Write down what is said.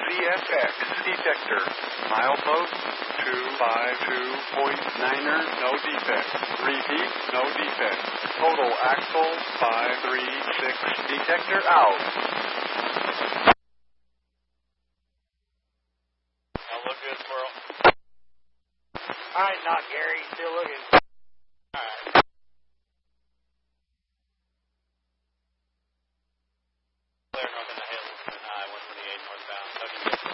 VFX detector. Milepost 252.9er, no defect. Repeat, no defect. Total axle 536. Detector out.